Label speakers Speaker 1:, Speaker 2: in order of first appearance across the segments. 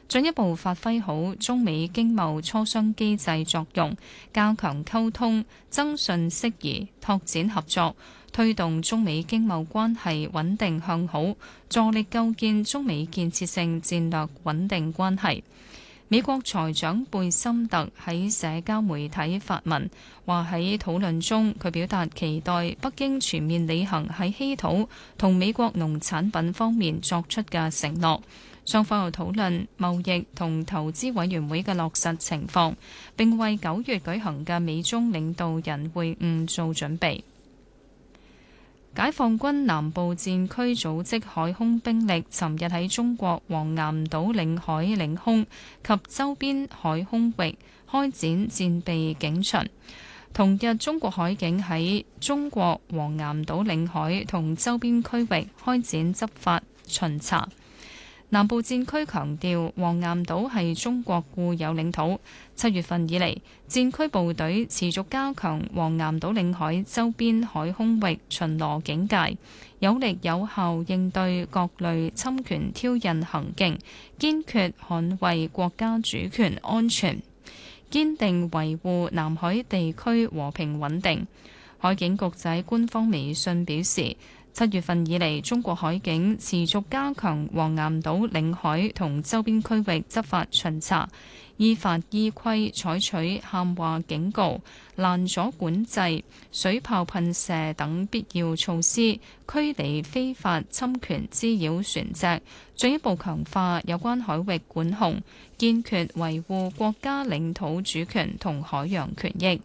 Speaker 1: 進一步發揮好中美經貿磋商機制作用，加強溝通、增信釋疑、拓展合作，推動中美經貿關係穩定向好，助力構建中美建設性戰略穩定關係。美國財長貝森特喺社交媒體發文，話喺討論中，佢表達期待北京全面履行喺稀土同美國農產品方面作出嘅承諾。雙方又討論貿易同投資委員會嘅落實情況，並為9月舉行嘅美中領導人會晤做準備。解放軍南部戰區組織海空兵力尋日喺中國黃岩島領海領空及周邊海空域開展戰備警巡。同日，中國海警喺中國黃岩島領海同周邊區域開展執法巡查。南部戰區強調，黃岩島係中國固有領土。7月份以嚟，戰區部隊持續加強黃岩島領海周邊海空域巡邏警戒，有力有效應對各類侵權挑釁行徑，堅決捍衛國家主權安全，堅定維護南海地區和平穩定。海警局喺官方微信表示，7月份以嚟，中國海警持續加強黃岩島領海同周邊區域執法巡查，依法依規採取喊話警告、攔阻管制、水炮噴射等必要措施，驅離非法侵權滋擾船隻，進一步強化有關海域管控，堅決維護國家領土主權同海洋權益。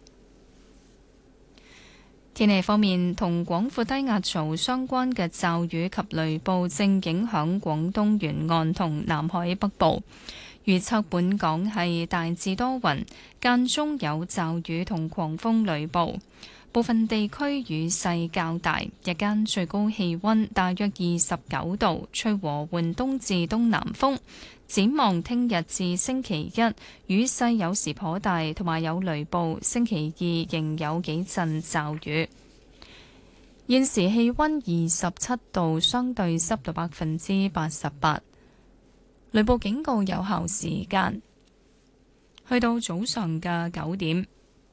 Speaker 1: 天氣方面，同廣闊低壓槽相關嘅驟雨及雷暴正影響廣東沿岸同南海北部。預測本港係大致多雲，間中有驟雨同狂風雷暴，部分地區雨勢較大。日間最高氣溫大約29度，吹和緩東至東南風。展望聽日至星期一，雨勢有時頗大，同埋有雷暴。星期二仍有幾陣驟雨。現時氣溫27度，相對濕度88%。雷暴警告有效時間去到早上嘅9點。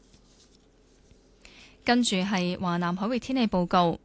Speaker 1: 跟住係華南海域天氣報告。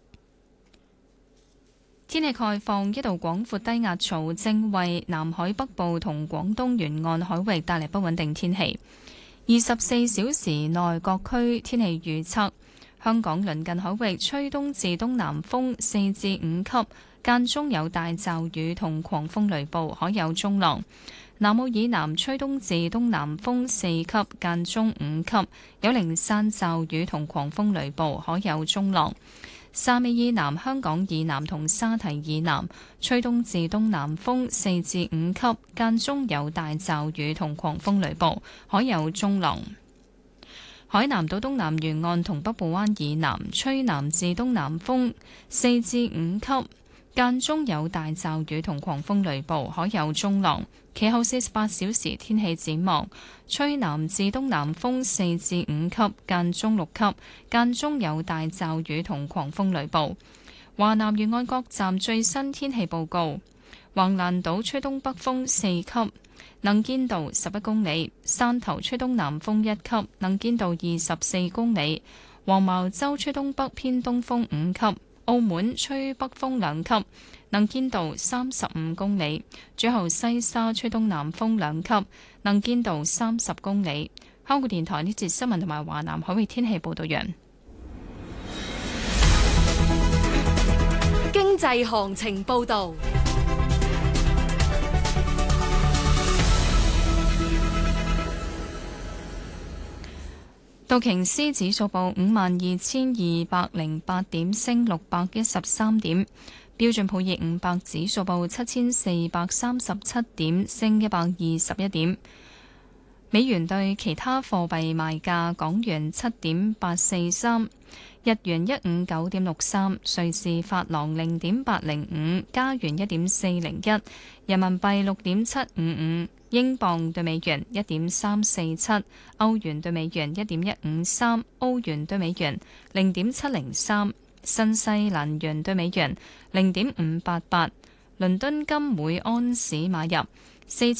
Speaker 1: 天氣概況，一道廣闊低壓槽正為南海北部同廣東沿岸海域帶嚟不穩定天氣。24小時內各區天氣預測：香港鄰近海域吹東至東南風4至5級，間中有大驟雨同狂風雷暴，海有中浪。南澳以南吹東至東南風4級，間中5級，有零散驟雨同狂風雷暴，海有中浪。汕尾以南、香港以南同沙堤以南吹東至東南風4至5級，間中有大驟雨同狂風雷暴，海有中浪。海南島東南沿岸同北部灣以南吹南至東南風4至5級，間中有大驟雨同狂風雷暴，海有中浪。其後48小時天氣展望：吹南至東南風4至5級，間中6級，間中有大驟雨同狂風雷暴。華南沿岸各站最新天氣報告：橫瀾島吹東北風4級，能見度11公里；汕頭吹東南風1級，能見度24公里；黃茅洲吹東北偏東風5級；澳門吹北風2級，能見度35公里；最後西沙吹東南風2級，能見度30公里。香港電台呢節新聞同埋華南海域天氣報道完。
Speaker 2: 經濟行情報道。
Speaker 1: 道瓊斯指數報52,208點，升613點。標準普爾500指數報7,437點，升121點。美元對其他貨幣賣價：港元7.843，日元159.63，瑞士法郎0.805，加元1.401，人民幣6.755。英鎊對美元1.347，歐元對美元1.153，歐元對美元0.703，新西蘭元對美元0.588。倫敦金每安士買入